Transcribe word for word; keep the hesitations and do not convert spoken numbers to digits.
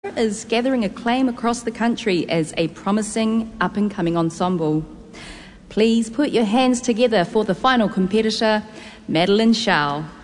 is gathering acclaim across the country as a promising up-and-coming ensemble. Please put your hands together for the final competitor, Madeline Shaw.